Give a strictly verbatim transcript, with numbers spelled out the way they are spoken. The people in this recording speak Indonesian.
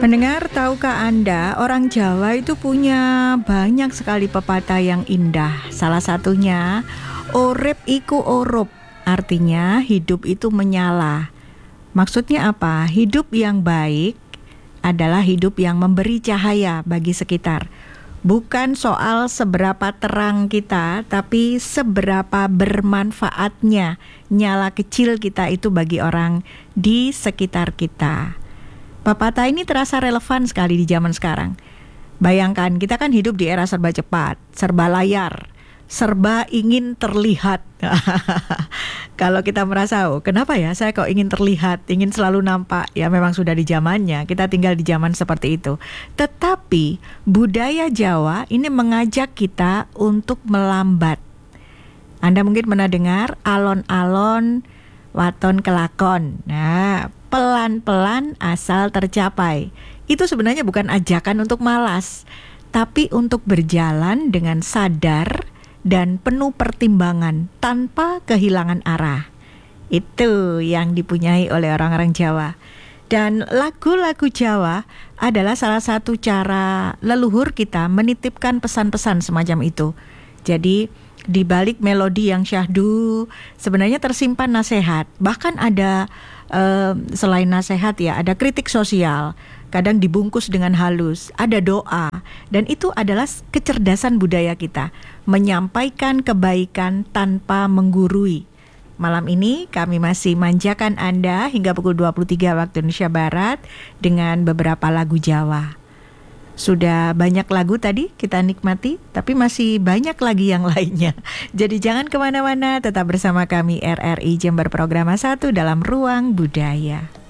Pendengar, tahukah Anda, orang Jawa itu punya banyak sekali pepatah yang indah. Salah satunya, urip iku orup, artinya hidup itu menyala. Maksudnya apa? Hidup yang baik adalah hidup yang memberi cahaya bagi sekitar. Bukan soal seberapa terang kita, tapi seberapa bermanfaatnya nyala kecil kita itu bagi orang di sekitar kita. Pepatah ini terasa relevan sekali di zaman sekarang. Bayangkan, kita kan hidup di era serba cepat, serba layar, serba ingin terlihat. Kalau kita merasa, oh, kenapa ya saya kok ingin terlihat, ingin selalu nampak, ya memang sudah di zamannya, kita tinggal di zaman seperti itu. Tetapi budaya Jawa ini mengajak kita untuk melambat. Anda mungkin pernah dengar alon-alon waton kelakon. Nah, pelan-pelan asal tercapai. Itu sebenarnya bukan ajakan untuk malas, tapi untuk berjalan dengan sadar dan penuh pertimbangan tanpa kehilangan arah. Itu yang dipunyai oleh orang-orang Jawa. Dan lagu-lagu Jawa adalah salah satu cara leluhur kita menitipkan pesan-pesan semacam itu. Jadi di balik melodi yang syahdu sebenarnya tersimpan nasihat. Bahkan ada uh, selain nasihat ya, ada kritik sosial. Kadang dibungkus dengan halus, ada doa. Dan itu adalah kecerdasan budaya kita, menyampaikan kebaikan tanpa menggurui. Malam ini kami masih manjakan Anda hingga pukul dua puluh tiga waktu Indonesia Barat dengan beberapa lagu Jawa. Sudah banyak lagu tadi kita nikmati, tapi masih banyak lagi yang lainnya. Jadi jangan kemana-mana, tetap bersama kami R R I Jember Programa satu dalam Ruang Budaya.